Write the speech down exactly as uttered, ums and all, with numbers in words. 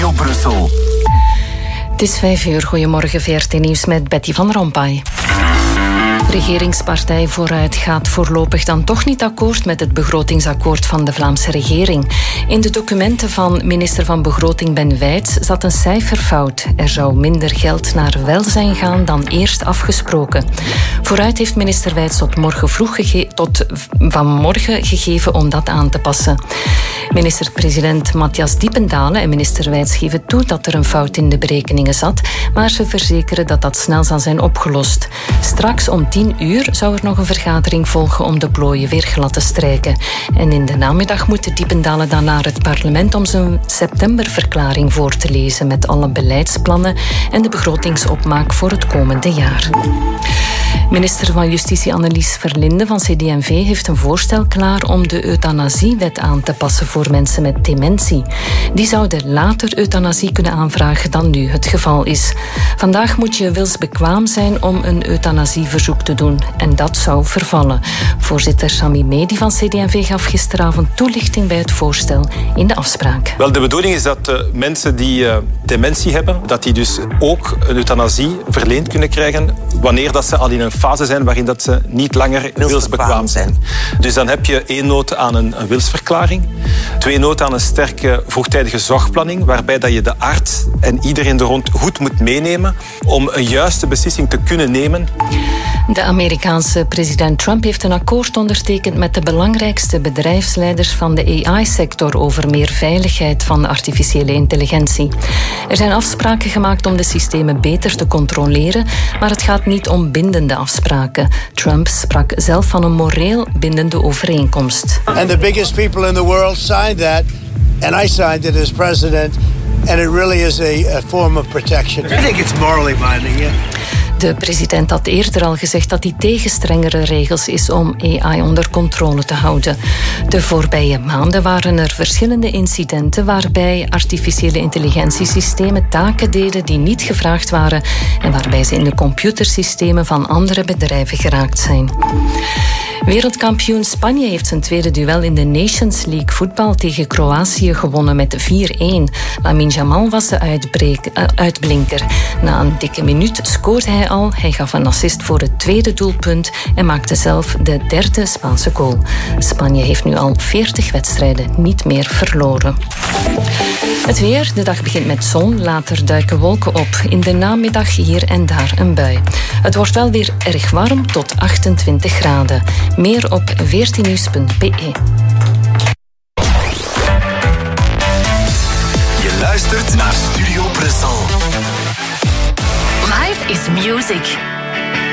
Studio Brussel. Het is vijf uur. Goedemorgen, V R T Nieuws met Betty van Rompuy. Regeringspartij Vooruit gaat voorlopig dan toch niet akkoord met het begrotingsakkoord van de Vlaamse regering. In de documenten van minister van Begroting Ben Wijts zat een cijferfout. Er zou minder geld naar welzijn gaan dan eerst afgesproken. Vooruit heeft minister Wijts tot, morgen vroeg gege- tot vanmorgen gegeven om dat aan te passen. Minister-president Matthias Diependalen en minister Wijts geven toe dat er een fout in de berekeningen zat, maar ze verzekeren dat dat snel zal zijn opgelost. Straks om tien uur zou er nog een vergadering volgen om de plooien weer glad te strijken. En in de namiddag moet Diependalen dan naar het parlement om zijn septemberverklaring voor te lezen met alle beleidsplannen en de begrotingsopmaak voor het komende jaar. Minister van Justitie Annelies Verlinde van C D en V heeft een voorstel klaar om de euthanasiewet aan te passen voor mensen met dementie. Die zouden later euthanasie kunnen aanvragen dan nu het geval is. Vandaag moet je wilsbekwaam zijn om een euthanasieverzoek te doen en dat zou vervallen. Voorzitter Sami Medi van C D en V gaf gisteravond toelichting bij het voorstel in de afspraak. Wel, de bedoeling is dat uh, mensen die uh, dementie hebben, dat die dus ook een euthanasie verleend kunnen krijgen wanneer dat ze al in een fase zijn waarin dat ze niet langer wilsbekwaam zijn. Dus dan heb je één noot aan een, een wilsverklaring, twee noten aan een sterke vroegtijdige zorgplanning, waarbij dat je de arts en iedereen er rond goed moet meenemen om een juiste beslissing te kunnen nemen. De Amerikaanse president Trump heeft een akkoord ondertekend met de belangrijkste bedrijfsleiders van de A I-sector over meer veiligheid van artificiële intelligentie. Er zijn afspraken gemaakt om de systemen beter te controleren, maar het gaat niet om bindende afspraken. Trump sprak zelf van een moreel bindende overeenkomst. And the biggest people in the world signed that, and I signed it as president, and it really is a, a form of protection. I think it's morally binding, yeah. De president had eerder al gezegd dat hij tegen strengere regels is om A I onder controle te houden. De voorbije maanden waren er verschillende incidenten waarbij artificiële intelligentiesystemen taken deden die niet gevraagd waren en waarbij ze in de computersystemen van andere bedrijven geraakt zijn. Wereldkampioen Spanje heeft zijn tweede duel in de Nations League voetbal tegen Kroatië gewonnen met vier-een. Lamine Yamal was de uitbreek, uh, uitblinker. Na een dikke minuut scoorde hij al. Hij gaf een assist voor het tweede doelpunt en maakte zelf de derde Spaanse goal. Spanje heeft nu al veertig wedstrijden niet meer verloren. Het weer. De dag begint met zon, later duiken wolken op. In de namiddag hier en daar een bui. Het wordt wel weer erg warm tot achtentwintig graden. Meer op veertien-nieuws punt b e. Je luistert naar Studio Brussel. Life is music.